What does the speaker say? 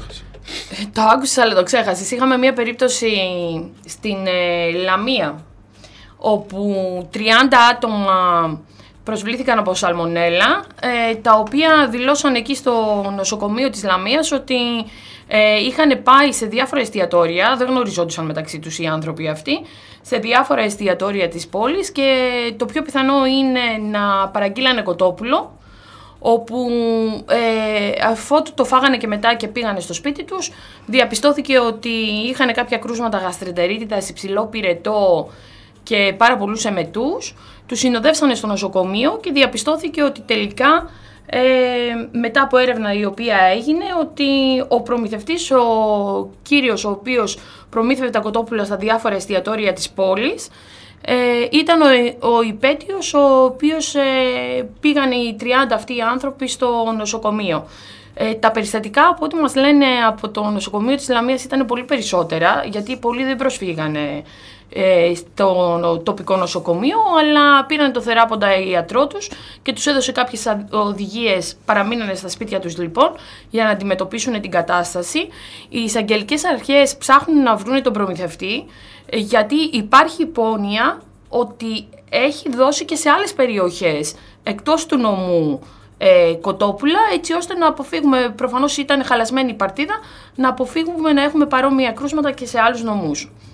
ξέχασα. Το άκουσα, αλλά το ξέχασες. Είχαμε μία περίπτωση στην Λαμία, όπου 30 άτομα προσβλήθηκαν από σαλμονέλα, τα οποία δηλώσαν εκεί στο νοσοκομείο της Λαμίας ότι είχαν πάει σε διάφορα εστιατόρια, δεν γνωριζόντουσαν μεταξύ τους οι άνθρωποι αυτοί, σε διάφορα εστιατόρια της πόλης, και το πιο πιθανό είναι να παραγγείλανε κοτόπουλο, όπου αφού το φάγανε και μετά και πήγανε στο σπίτι τους, διαπιστώθηκε ότι είχαν κάποια κρούσματα γαστρεντερίτιδας, υψηλό πυρετό και πάρα πολλούς εμετούς. Τους συνοδεύσανε στο νοσοκομείο και διαπιστώθηκε ότι τελικά, μετά από έρευνα η οποία έγινε, ότι ο προμηθευτής, ο κύριος ο οποίος προμήθευε τα κοτόπουλα στα διάφορα εστιατόρια της πόλης, ήταν ο υπέτειος, ο οποίος πήγαν οι 30 αυτοί οι άνθρωποι στο νοσοκομείο. Τα περιστατικά, από ό,τι μας λένε από το νοσοκομείο της Λαμίας, ήταν πολύ περισσότερα, γιατί πολλοί δεν προσφύγανε στο τοπικό νοσοκομείο, αλλά πήραν το θεράποντα ιατρό τους και τους έδωσε κάποιες οδηγίες, παραμείνανε στα σπίτια τους λοιπόν για να αντιμετωπίσουν την κατάσταση. Οι εισαγγελικές αρχές ψάχνουν να βρουν τον προμηθευτή, γιατί υπάρχει υπόνοια ότι έχει δώσει και σε άλλες περιοχές εκτός του νομού κοτόπουλα, έτσι ώστε να αποφύγουμε, προφανώς ήταν χαλασμένη η παρτίδα, να αποφύγουμε να έχουμε παρόμοια κρούσματα και σε άλλους νομούς.